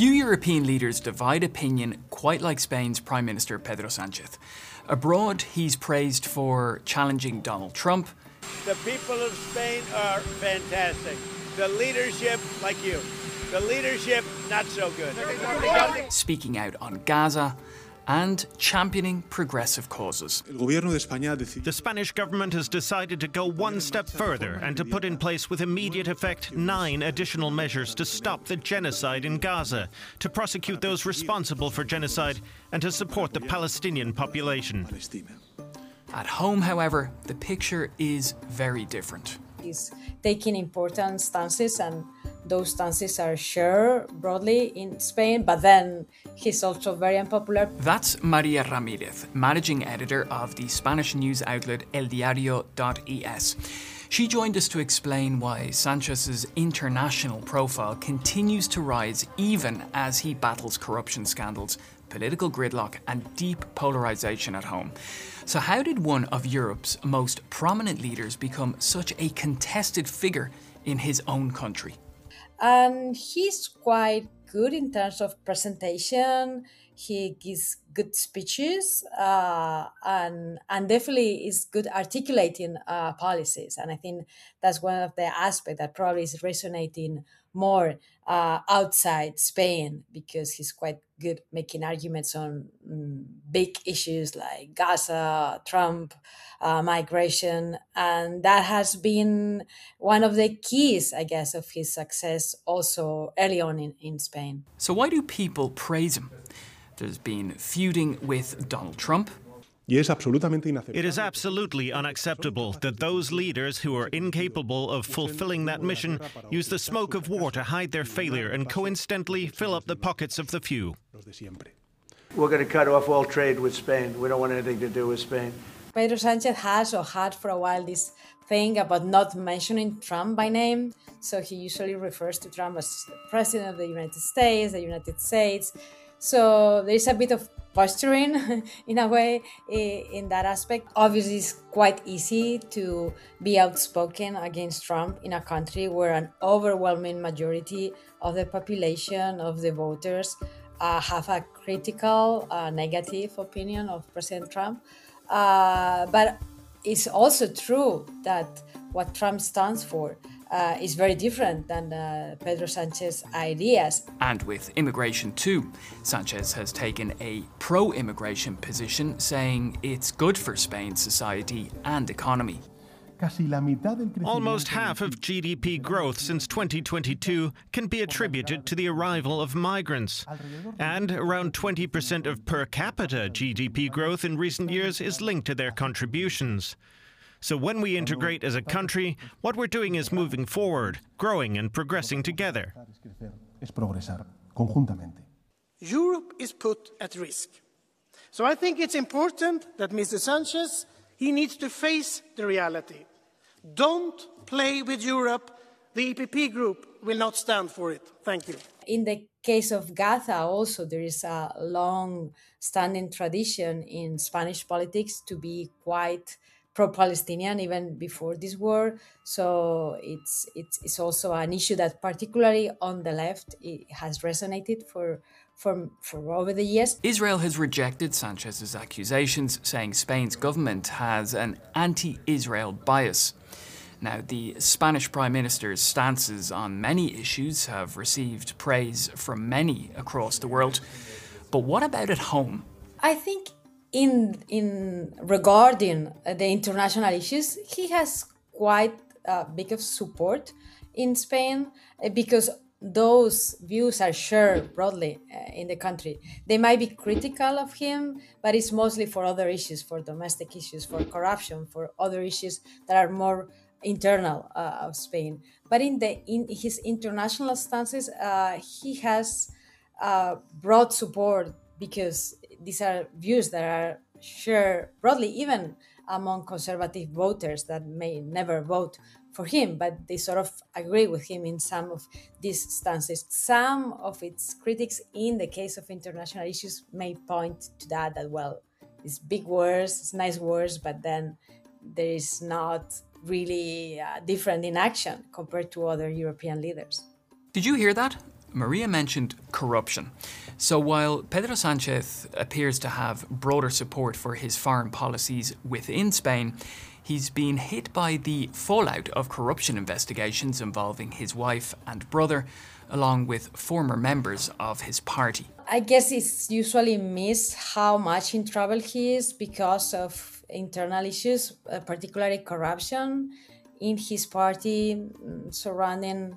Few European leaders divide opinion quite like Spain's Prime Minister Pedro Sánchez. Abroad, he's praised for challenging Donald Trump. The people of Spain are fantastic. The leadership, like you. The leadership, not so good. Speaking out on Gaza and championing progressive causes. The Spanish government has decided to go one step further and to put in place with immediate effect 9 additional measures to stop the genocide in Gaza, to prosecute those responsible for genocide and to support the Palestinian population. At home, however, the picture is very different. He's taking important stances, and those stances are shared broadly in Spain, but then he's also very unpopular. That's Maria Ramirez, managing editor of the Spanish news outlet eldiario.es. She joined us to explain why Sanchez's international profile continues to rise even as he battles corruption scandals, political gridlock and deep polarization at home. So how did one of Europe's most prominent leaders become such a contested figure in his own country? And he's quite good in terms of presentation. He gives good speeches and definitely is good articulating policies. And I think that's one of the aspects that probably is resonating more outside Spain, because he's quite good making arguments on big issues like Gaza, Trump, migration. And that has been one of the keys, I guess, of his success also early on in Spain. So why do people praise him? There's been feuding with Donald Trump. It is absolutely unacceptable that those leaders who are incapable of fulfilling that mission use the smoke of war to hide their failure and coincidentally fill up the pockets of the few. We're going to cut off all trade with Spain. We don't want anything to do with Spain. Pedro Sánchez has or had for a while this thing about not mentioning Trump by name. So he usually refers to Trump as the president of the United States. So there is a bit of posturing in a way in that aspect. Obviously, it's quite easy to be outspoken against Trump in a country where an overwhelming majority of the population, of the voters, have a critical, negative opinion of President Trump. But it's also true that what Trump stands for is very different than Pedro Sánchez's ideas. And with immigration too, Sánchez has taken a pro-immigration position, saying it's good for Spain's society and economy. Almost half of GDP growth since 2022 can be attributed to the arrival of migrants. And around 20% of per capita GDP growth in recent years is linked to their contributions. So when we integrate as a country, what we're doing is moving forward, growing and progressing together. Europe is put at risk. So I think it's important that Mr. Sánchez, he needs to face the reality. Don't play with Europe. The EPP group will not stand for it. Thank you. In the case of Gaza also, there is a long-standing tradition in Spanish politics to be quite pro-Palestinian even before this war. So it's also an issue that particularly on the left it has resonated for over the years. Israel has rejected Sanchez's accusations, saying Spain's government has an anti-Israel bias. Now, the Spanish Prime Minister's stances on many issues have received praise from many across the world. But what about at home? I think in regarding the international issues, he has quite big of support in Spain because those views are shared broadly in the country. They might be critical of him, but it's mostly for other issues, for domestic issues, for corruption, for other issues that are more internal of Spain. But in his international stances, he has broad support because these are views that are shared broadly, even among conservative voters that may never vote for him, but they sort of agree with him in some of these stances. Some of its critics, in the case of international issues, may point to that, well, it's big words, it's nice words, but then there is not really different in action compared to other European leaders. Did you hear that? Maria mentioned corruption. So while Pedro Sanchez appears to have broader support for his foreign policies within Spain, he's been hit by the fallout of corruption investigations involving his wife and brother, along with former members of his party. I guess it's usually missed how much in trouble he is because of internal issues, particularly corruption in his party surrounding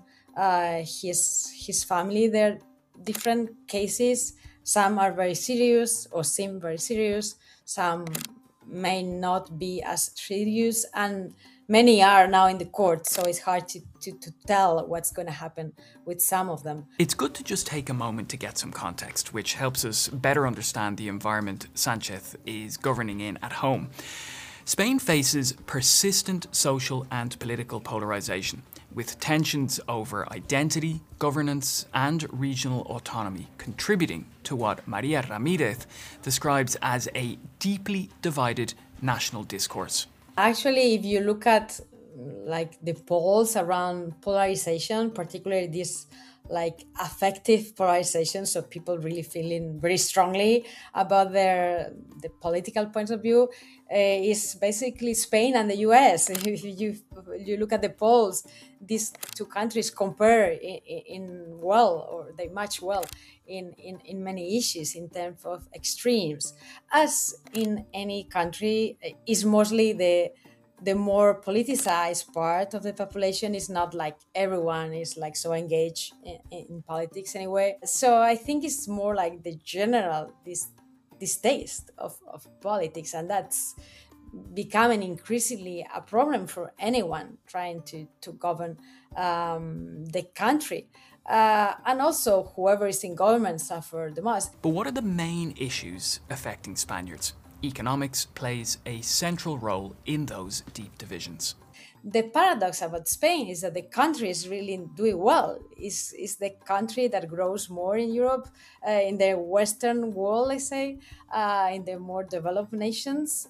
his family. There are different cases. Some are very serious or seem very serious. Some may not be as serious, and many are now in the court, so it's hard to tell what's going to happen with some of them. It's good to just take a moment to get some context, which helps us better understand the environment Sanchez is governing in at home. Spain faces persistent social and political polarization, with tensions over identity, governance, and regional autonomy contributing to what Maria Ramirez describes as a deeply divided national discourse. Actually, if you look at like the polls around polarization, particularly this like affective polarization, so people really feeling very strongly about the political points of view, is basically Spain and the US. If you look at the polls, these two countries compare in well, or they match well in many issues in terms of extremes. As in any country, is mostly the more politicized part of the population. Is not like everyone is like so engaged in politics anyway. So I think it's more like the general distaste of politics, and that's becoming increasingly a problem for anyone trying to govern the country. And also whoever is in government suffer the most. But what are the main issues affecting Spaniards? Economics plays a central role in those deep divisions. The paradox about Spain is that the country is really doing well. Is the country that grows more in Europe, in the Western world, let's say, in the more developed nations.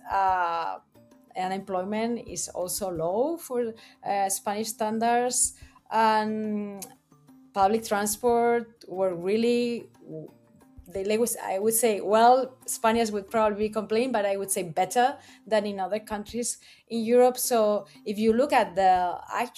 Unemployment is also low for Spanish standards, and public transport were really. I would say, well, Spaniards would probably complain, but I would say better than in other countries in Europe. So if you look at the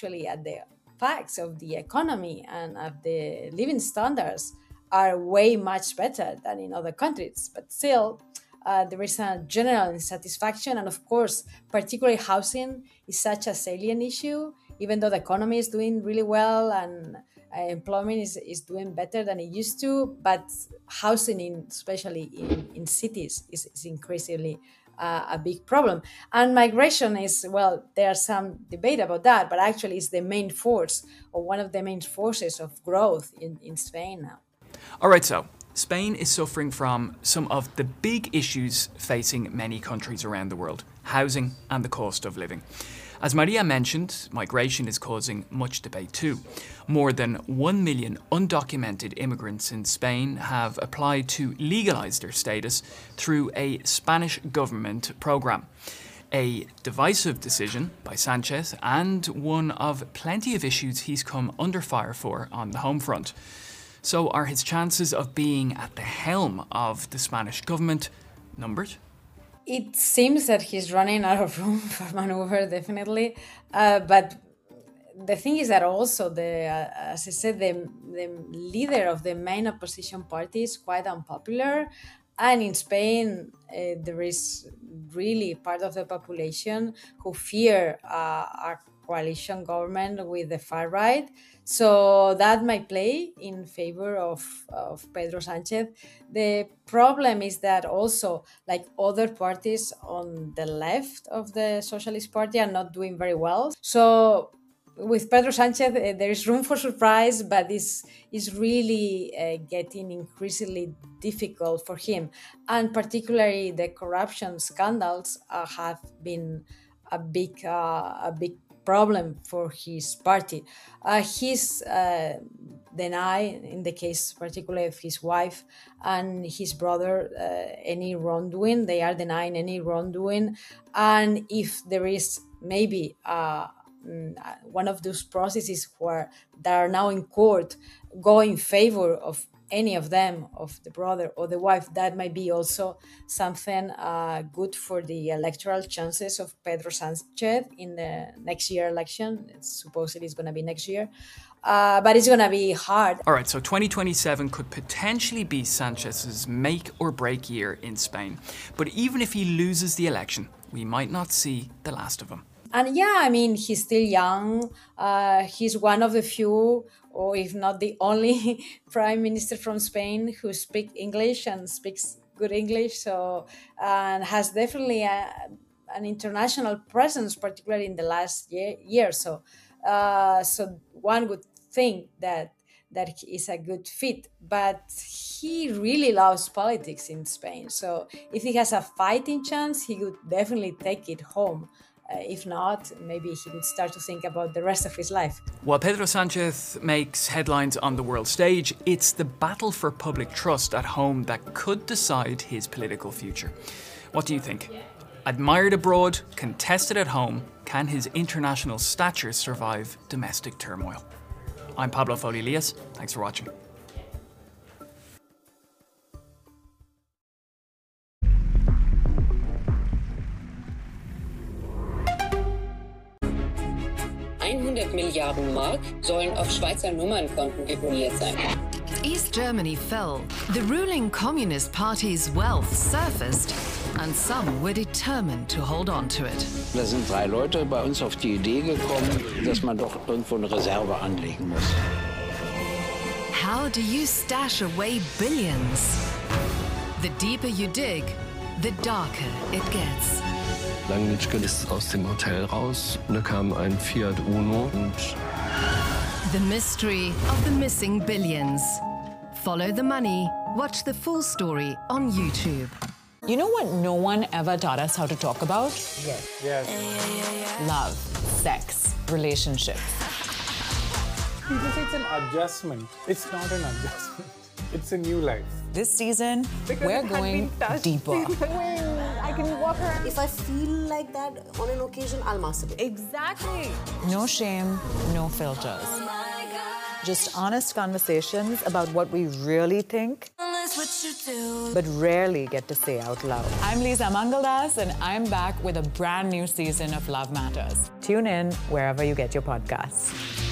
facts of the economy and of the living standards are way much better than in other countries. But still, there is a general insatisfaction. And of course, particularly housing is such a salient issue, even though the economy is doing really well and employment is doing better than it used to, but housing, especially in cities, is increasingly a big problem. And migration is, well, there's some debate about that, but actually it's the main force, or one of the main forces of growth in Spain now. All right, so Spain is suffering from some of the big issues facing many countries around the world: housing and the cost of living. As Maria mentioned, migration is causing much debate too. More than 1 million undocumented immigrants in Spain have applied to legalise their status through a Spanish government programme. A divisive decision by Sanchez, and one of plenty of issues he's come under fire for on the home front. So are his chances of being at the helm of the Spanish government numbered? It seems that he's running out of room for maneuver, definitely. But the thing is that also, as I said, the leader of the main opposition party is quite unpopular. And in Spain, there is really part of the population who fear a coalition government with the far right. So that might play in favor of Pedro Sanchez. The problem is that also, like other parties on the left of the Socialist Party, are not doing very well. So with Pedro Sanchez, there is room for surprise, but it's really getting increasingly difficult for him. And particularly the corruption scandals have been a big problem for his party. He's denied, in the case particularly of his wife and his brother, any wrongdoing. They are denying any wrongdoing. And if there is maybe one of those processes that are now in court go in favor of any of them, of the brother or the wife, that might be also something good for the electoral chances of Pedro Sanchez in the next year election. Supposedly it's going to be next year. But it's going to be hard. All right, so 2027 could potentially be Sanchez's make or break year in Spain. But even if he loses the election, we might not see the last of him. And yeah, I mean, he's still young. He's one of the few, or if not the only, prime minister from Spain who speaks English and speaks good English. So, and has definitely an international presence, particularly in the last year. So one would think that is a good fit, but he really loves politics in Spain. So if he has a fighting chance, he would definitely take it home. If not, maybe he would start to think about the rest of his life. While Pedro Sanchez makes headlines on the world stage, it's the battle for public trust at home that could decide his political future. What do you think? Admired abroad, contested at home, can his international stature survive domestic turmoil? I'm Pablo Foley-Elias. Thanks for watching. Milliarden Mark sollen auf Schweizer Nummernkonten deponiert sein. East Germany fell, the ruling Communist Party's wealth surfaced, and some were determined to hold on to it. Da sind 3 Leute bei uns auf die Idee gekommen, dass man doch irgendwo eine Reserve anlegen muss. How do you stash away billions? The deeper you dig, the darker it gets. Langnitschke ist aus dem Hotel raus. Da kam ein Fiat Uno und... The mystery of the missing billions. Follow the money. Watch the full story on YouTube. You know what no one ever taught us how to talk about? Yes. Love, sex, relationships. People say it's an adjustment. It's not an adjustment. It's a new life. This season, we're going deeper. I can walk around. If I feel like that on an occasion, I'll masturbate. Exactly. No shame, no filters. Just honest conversations about what we really think, but rarely get to say out loud. I'm Lisa Mangaldas, and I'm back with a brand new season of Love Matters. Tune in wherever you get your podcasts.